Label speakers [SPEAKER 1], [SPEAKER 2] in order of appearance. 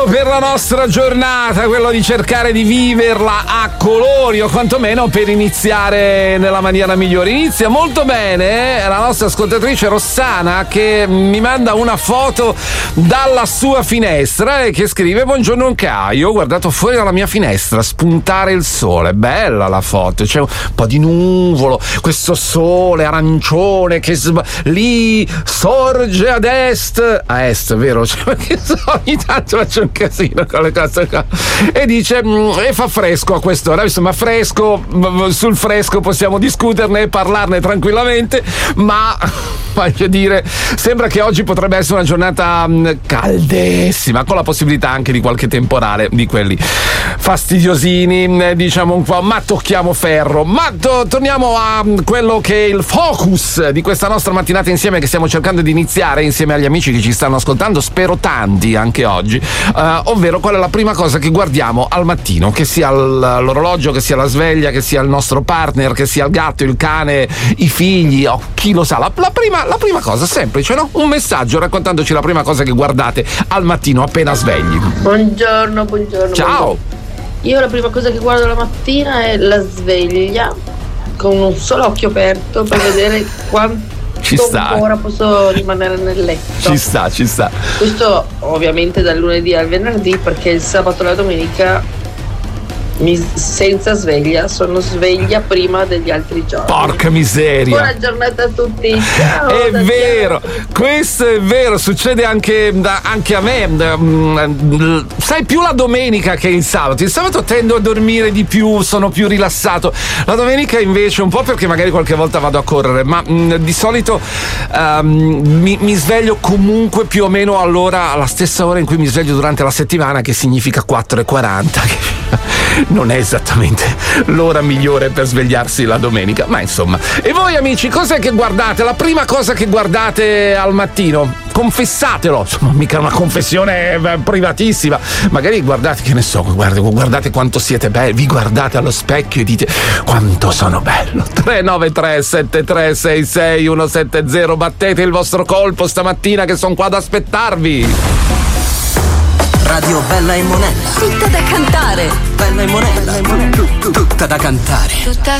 [SPEAKER 1] per la nostra giornata, quello di cercare di viverla a colori, o quantomeno per iniziare nella maniera migliore. Inizia molto bene la nostra ascoltatrice Rossana, che mi manda una foto dalla sua finestra e che scrive: buongiorno Caio, ho guardato fuori dalla mia finestra spuntare il sole. Bella la foto, c'è un po' di nuvolo, questo sole arancione che lì sorge ad est, vero? Cioè, perché ogni tanto faccio un casino con le cose qua. E dice: e fa fresco a quest'ora. Insomma, fresco, sul fresco possiamo discuterne e parlarne tranquillamente, ma voglio dire, sembra che oggi potrebbe essere una giornata caldissima, con la possibilità anche di qualche temporale, di quelli fastidiosini, diciamo un po', ma tocchiamo ferro. Ma torniamo a quello che è il focus di questa nostra mattinata insieme, che stiamo cercando di iniziare insieme agli amici che ci stanno ascoltando, spero tanti anche oggi, ovvero qual è la prima cosa che guardiamo al mattino, che sia l'orologio, che sia la sveglia, che sia il nostro partner, che sia il gatto, il cane, i figli, o chi lo sa. La prima cosa semplice, no? Un messaggio raccontandoci la prima cosa che guardate al mattino appena svegli.
[SPEAKER 2] Buongiorno.
[SPEAKER 1] Ciao.
[SPEAKER 2] Io la prima cosa che guardo la mattina è la sveglia con un solo occhio aperto per vedere quanto ancora posso rimanere nel letto.
[SPEAKER 1] Ci sta.
[SPEAKER 2] Questo ovviamente dal lunedì al venerdì, perché il sabato e la domenica senza sveglia, sono sveglia prima degli altri giorni.
[SPEAKER 1] Porca miseria.
[SPEAKER 2] Buona giornata a tutti. Ciao.
[SPEAKER 1] È vero, questo è vero, succede anche a me. Sai, più la domenica che il sabato. Il sabato tendo a dormire di più, sono più rilassato. La domenica invece un po', perché magari qualche volta vado a correre, ma di solito mi sveglio comunque più o meno all'ora, alla stessa ora in cui mi sveglio durante la settimana, che significa 4:40. Non è esattamente l'ora migliore per svegliarsi la domenica, ma insomma. E voi amici, cos'è che guardate? La prima cosa che guardate al mattino? Confessatelo, insomma, mica una confessione privatissima. Magari guardate, che ne so, guardate quanto siete belli, vi guardate allo specchio e dite: quanto sono bello. 393 7366 170, battete il vostro colpo stamattina, che sono qua ad aspettarvi.
[SPEAKER 3] Radio Bella e Monella.
[SPEAKER 4] Tutta da cantare.
[SPEAKER 3] Bella e Monella. Tutta da cantare.